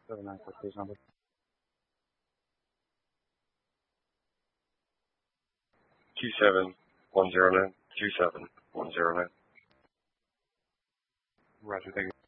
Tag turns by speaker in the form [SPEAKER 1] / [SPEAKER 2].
[SPEAKER 1] 7 9 for stage number.
[SPEAKER 2] 27109. 27109.
[SPEAKER 1] Roger, thank you.